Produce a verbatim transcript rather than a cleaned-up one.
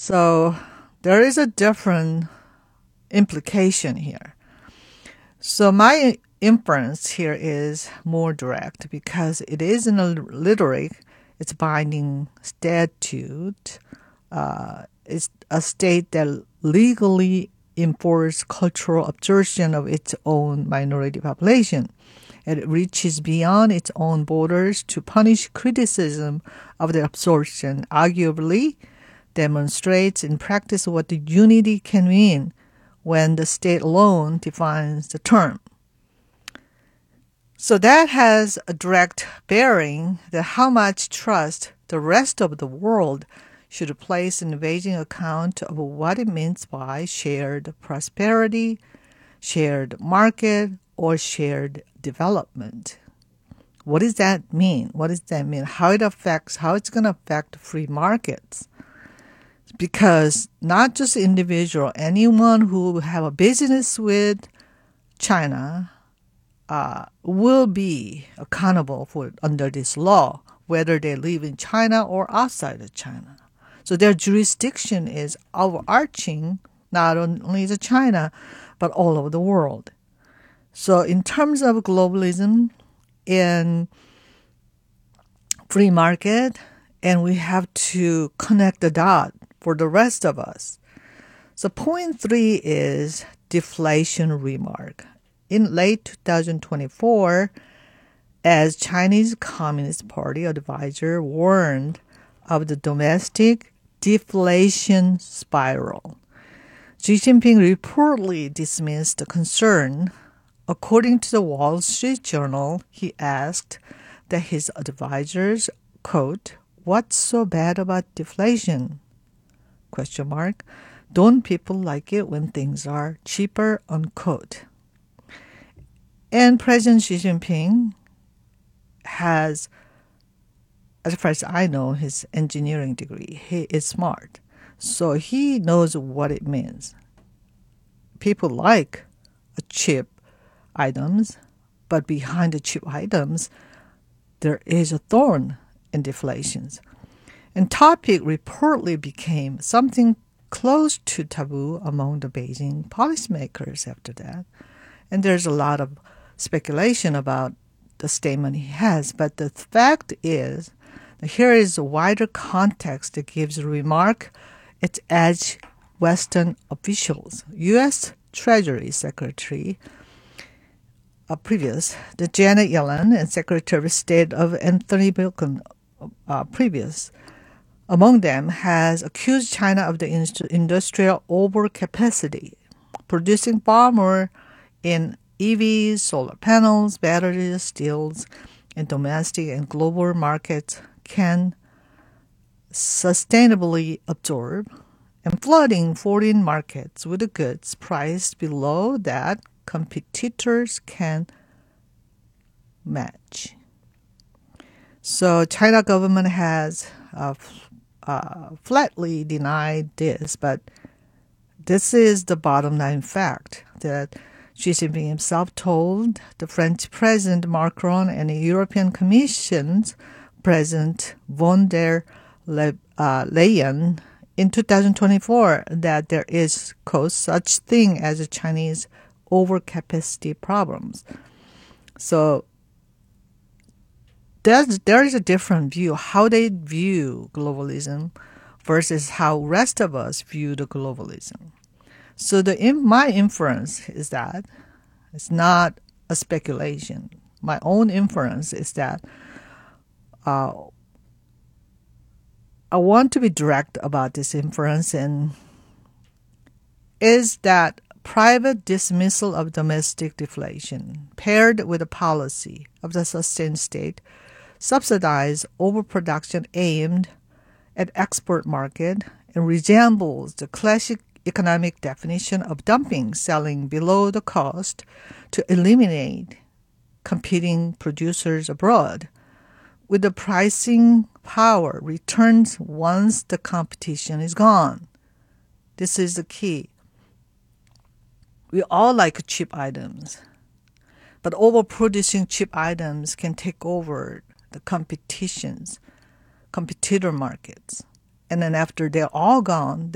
So there is a different implication here. So my inference here is more direct because it is in a literary, it's binding statute. Uh, it's a state that legally enforces cultural absorption of its own minority population. It reaches beyond its own borders to punish criticism of the absorption, arguably demonstrates in practice what the unity can mean when the state alone defines the term. So that has a direct bearing that how much trust the rest of the world should place in Beijing account of what it means by shared prosperity, shared market, or shared development. What does that mean? What does that mean? How it affects, how it's going to affect free markets? Because not just individual, anyone who have a business with China uh, will be accountable for under this law, whether they live in China or outside of China. So their jurisdiction is overarching, not only to China, but all over the world. So in terms of globalism and free market, and we have to connect the dot for the rest of us. So point three is deflation remark. In late two thousand twenty-four, as Chinese Communist Party advisor warned of the domestic deflation spiral, Xi Jinping reportedly dismissed the concern. According to the Wall Street Journal, he asked that his advisors, quote, "What's so bad about deflation? Question mark. Don't people like it when things are cheaper?" Unquote. And President Xi Jinping has, as far as I know, his engineering degree. He is smart. So he knows what it means. People like cheap items, but behind the cheap items, there is a thorn in deflations. And topic reportedly became something close to taboo among the Beijing policymakers after that. And there's a lot of speculation about the statement he has. But the fact is, here is a wider context that gives a remark its edge Western officials. U S Treasury Secretary uh, previous, the Janet Yellen, and Secretary of State of Anthony Blinken uh, previous, among them, has accused China of the industrial overcapacity, producing far more in E Vs, solar panels, batteries, steels, and domestic and global markets can sustainably absorb, and flooding foreign markets with goods priced below that competitors can match. So China government has uh, uh, flatly denied this, but this is the bottom line fact that Xi Jinping himself told the French President Macron and the European Commission's President von der Leyen in two thousand twenty-four that there is, quote, such thing as a Chinese overcapacity problems. So there's, there is a different view, how they view globalism versus how rest of us view the globalism. So the in, my inference is that it's not a speculation. My own inference is that uh, I want to be direct about this inference, and is that private dismissal of domestic deflation paired with a policy of the sustained state subsidize overproduction aimed at export market and resembles the classic economic definition of dumping, selling below the cost to eliminate competing producers abroad, with the pricing power returns once the competition is gone. This is the key. We all like cheap items, but overproducing cheap items can take over the competitions, competitor markets. And then after they're all gone,